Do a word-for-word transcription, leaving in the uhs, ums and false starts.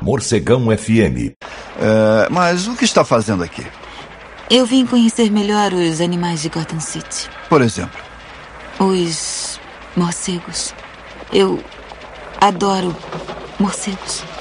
Morcegão F M. É, mas o que está fazendo aqui? Eu vim conhecer melhor os animais de Gotham City. Por exemplo? Os morcegos. Eu adoro morcegos.